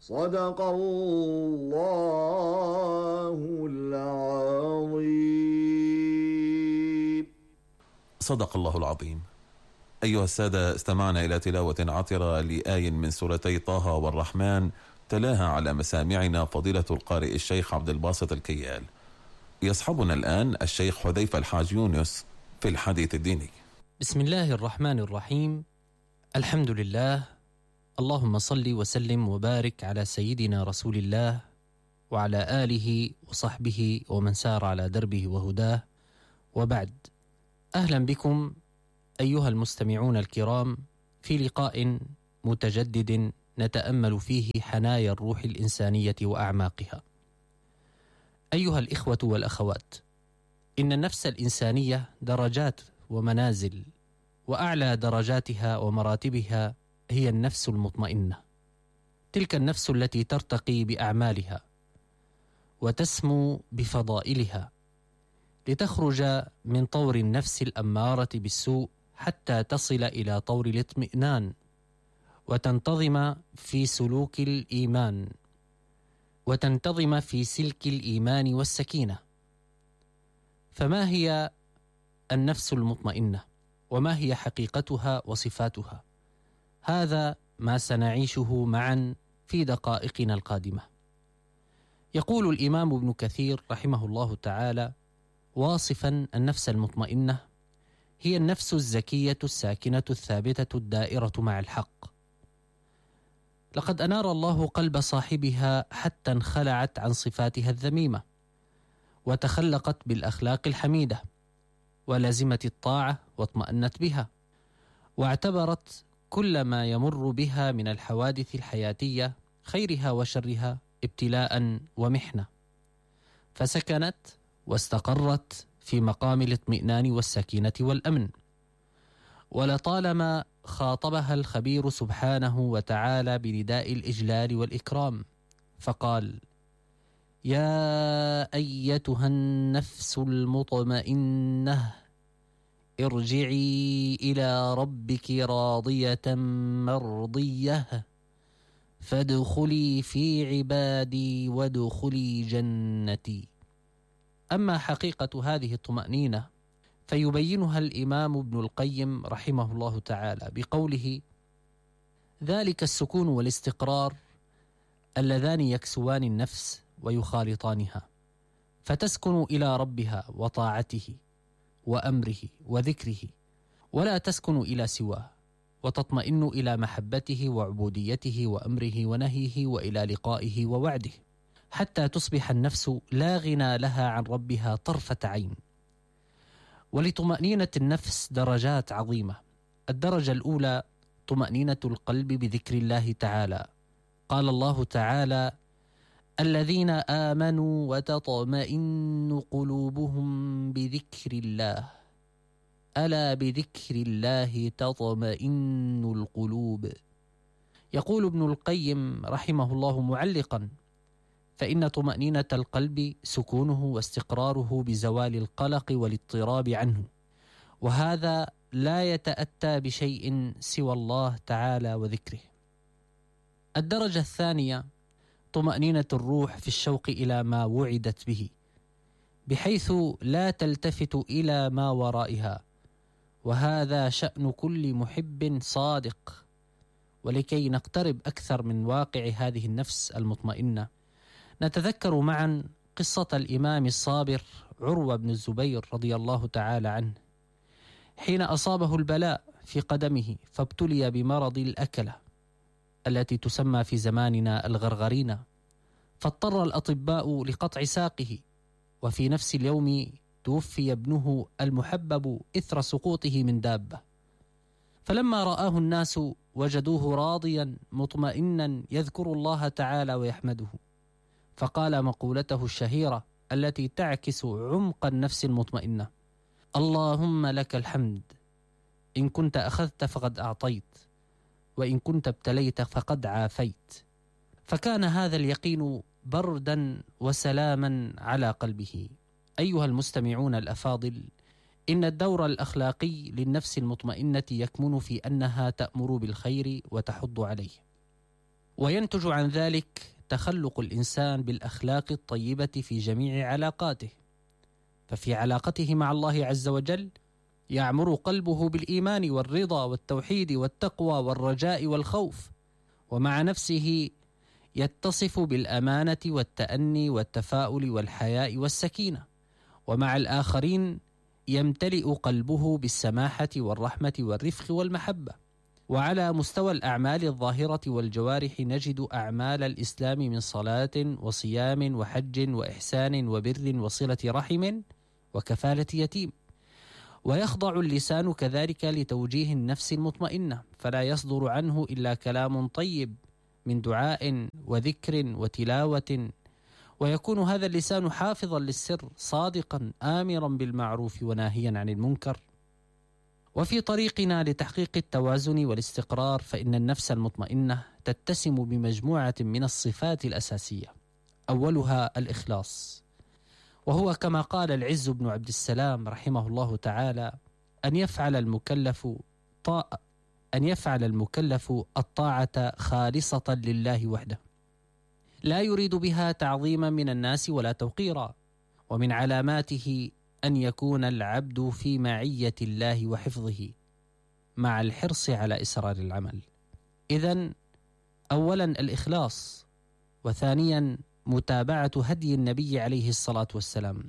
صدق الله العظيم. صدق الله العظيم. أيها السادة، استمعنا إلى تلاوة عطرة لآي من سورتي طه والرحمن، تلاها على مسامعنا فضيلة القارئ الشيخ عبد الباسط الكيال. يصحبنا الآن الشيخ حذيفة الحاج يونس في الحديث الديني. بسم الله الرحمن الرحيم. الحمد لله، اللهم صل وسلم وبارك على سيدنا رسول الله وعلى آله وصحبه ومن سار على دربه وهداه، وبعد. أهلا بكم أيها المستمعون الكرام في لقاء متجدد نتأمل فيه حنايا الروح الإنسانية وأعماقها. أيها الإخوة والأخوات، إن النفس الإنسانية درجات ومنازل، وأعلى درجاتها ومراتبها هي النفس المطمئنة، تلك النفس التي ترتقي بأعمالها وتسمو بفضائلها لتخرج من طور النفس الأمارة بالسوء حتى تصل إلى طور الاطمئنان وتنتظم في سلوك الإيمان وتنتظم في سلك الإيمان والسكينة. فما هي النفس المطمئنة؟ وما هي حقيقتها وصفاتها؟ هذا ما سنعيشه معا في دقائقنا القادمة. يقول الإمام ابن كثير رحمه الله تعالى واصفا النفس المطمئنة: هي النفس الزكية الساكنة الثابتة الدائرة مع الحق. لقد أنار الله قلب صاحبها حتى انخلعت عن صفاتها الذميمة، وتخلقت بالأخلاق الحميدة، ولزمت الطاعة واطمأنت بها، واعتبرت كل ما يمر بها من الحوادث الحياتية خيرها وشرها ابتلاء ومحنة، فسكنت واستقرت في مقام الاطمئنان والسكينة والأمن. ولطالما خاطبها الخبير سبحانه وتعالى بنداء الإجلال والإكرام فقال: يا أيتها النفس المطمئنة ارجعي إلى ربك راضية مرضية فادخلي في عبادي وادخلي جنتي. أما حقيقة هذه الطمأنينة فيبينها الإمام ابن القيم رحمه الله تعالى بقوله: ذلك السكون والاستقرار اللذان يكسوان النفس ويخالطانها، فتسكن إلى ربها وطاعته وأمره وذكره، ولا تسكن إلى سواه، وتطمئن إلى محبته وعبوديته وأمره ونهيه وإلى لقائه ووعده، حتى تصبح النفس لا غنى لها عن ربها طرفة عين. ولطمأنينة النفس درجات عظيمة. الدرجة الأولى طمأنينة القلب بذكر الله تعالى. قال الله تعالى: الذين آمنوا وتطمئن قلوبهم بذكر الله، ألا بذكر الله تطمئن القلوب. يقول ابن القيم رحمه الله معلقا: فإن طمأنينة القلب سكونه واستقراره بزوال القلق والاضطراب عنه، وهذا لا يتأتى بشيء سوى الله تعالى وذكره. الدرجة الثانية طمأنينة الروح في الشوق إلى ما وعدت به، بحيث لا تلتفت إلى ما ورائها، وهذا شأن كل محب صادق. ولكي نقترب أكثر من واقع هذه النفس المطمئنة، نتذكر معا قصة الإمام الصابر عروة بن الزبير رضي الله تعالى عنه، حين أصابه البلاء في قدمه فابتلي بمرض الأكلة التي تسمى في زماننا الغرغرينة، فاضطر الأطباء لقطع ساقه، وفي نفس اليوم توفي ابنه المحبب إثر سقوطه من دابة. فلما رآه الناس وجدوه راضيا مطمئنا يذكر الله تعالى ويحمده، فقال مقولته الشهيرة التي تعكس عمق النفس المطمئنة: اللهم لك الحمد، إن كنت أخذت فقد أعطيت، وإن كنت ابتليت فقد عافيت. فكان هذا اليقين بردا وسلاما على قلبه. أيها المستمعون الأفاضل، إن الدور الأخلاقي للنفس المطمئنة يكمن في أنها تأمر بالخير وتحض عليه، وينتج عن ذلك تخلق الإنسان بالأخلاق الطيبة في جميع علاقاته. ففي علاقته مع الله عز وجل يعمر قلبه بالإيمان والرضا والتوحيد والتقوى والرجاء والخوف، ومع نفسه يتصف بالأمانة والتأني والتفاؤل والحياء والسكينة، ومع الآخرين يمتلئ قلبه بالسماحة والرحمة والرفق والمحبة. وعلى مستوى الأعمال الظاهرة والجوارح نجد أعمال الإسلام من صلاة وصيام وحج وإحسان وبر وصلة رحم وكفالة يتيم. ويخضع اللسان كذلك لتوجيه النفس المطمئنة، فلا يصدر عنه إلا كلام طيب من دعاء وذكر وتلاوة، ويكون هذا اللسان حافظا للسر صادقا آمرا بالمعروف وناهيا عن المنكر. وفي طريقنا لتحقيق التوازن والاستقرار فإن النفس المطمئنة تتسم بمجموعة من الصفات الأساسية، أولها الإخلاص، وهو كما قال العز بن عبد السلام رحمه الله تعالى: أن يفعل المكلف الطاعة خالصة لله وحده، لا يريد بها تعظيما من الناس ولا توقيرا. ومن علاماته أن يكون العبد في معية الله وحفظه مع الحرص على إسرار العمل. إذن أولا الإخلاص، وثانيا متابعة هدي النبي عليه الصلاة والسلام.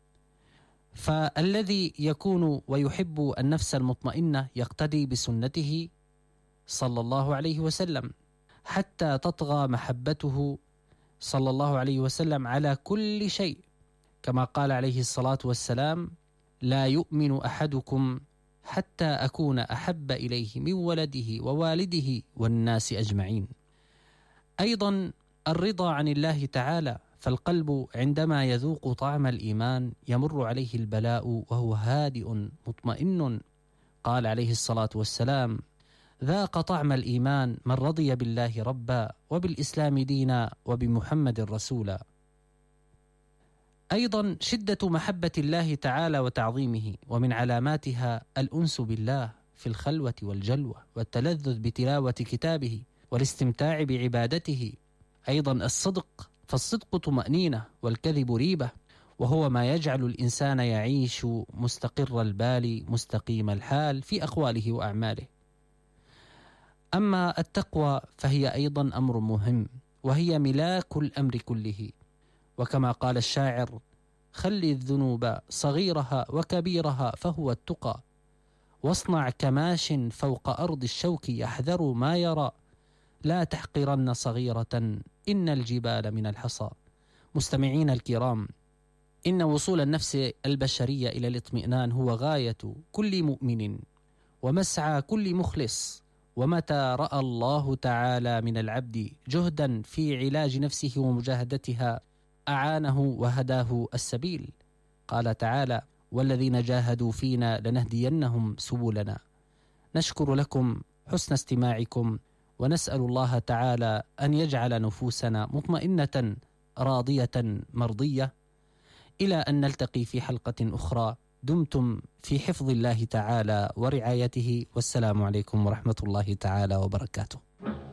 فالذي يكون ويحب النفس المطمئنة يقتدي بسنته صلى الله عليه وسلم حتى تطغى محبته صلى الله عليه وسلم على كل شيء، كما قال عليه الصلاة والسلام: لا يؤمن أحدكم حتى أكون أحب إليه من ولده ووالده والناس أجمعين. أيضا الرضا عن الله تعالى، فالقلب عندما يذوق طعم الإيمان يمر عليه البلاء وهو هادئ مطمئن. قال عليه الصلاة والسلام: ذاق طعم الإيمان من رضي بالله ربا وبالإسلام دينا وبمحمد رسولا. أيضا شدة محبة الله تعالى وتعظيمه، ومن علاماتها الأنس بالله في الخلوة والجلوة والتلذذ بتلاوة كتابه والاستمتاع بعبادته. أيضا الصدق، فالصدق طمأنينة والكذب ريبة، وهو ما يجعل الإنسان يعيش مستقر البال مستقيم الحال في أقواله وأعماله. أما التقوى فهي أيضا أمر مهم، وهي ملاك الأمر كله، وكما قال الشاعر: خلي الذنوب صغيرها وكبيرها فهو التقى، واصنع كماش فوق أرض الشوك يحذر ما يرى، لا تحقرن صغيرة إن الجبال من الحصى. مستمعين الكرام، إن وصول النفس البشرية إلى الاطمئنان هو غاية كل مؤمن ومسعى كل مخلص، ومتى رأى الله تعالى من العبد جهدا في علاج نفسه ومجاهدتها أعانه وهداه السبيل. قال تعالى: والذين جاهدوا فينا لنهدينهم سبلنا. نشكر لكم حسن استماعكم، ونسأل الله تعالى أن يجعل نفوسنا مطمئنة راضية مرضية. إلى أن نلتقي في حلقة أخرى، دمتم في حفظ الله تعالى ورعايته، والسلام عليكم ورحمة الله تعالى وبركاته.